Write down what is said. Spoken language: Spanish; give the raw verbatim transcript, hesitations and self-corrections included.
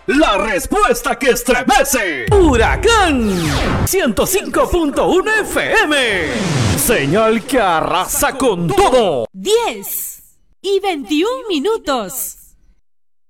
la respuesta que estremece. Huracán ciento cinco punto uno F M. Señal que arrasa con todo. diez y veintiún minutos.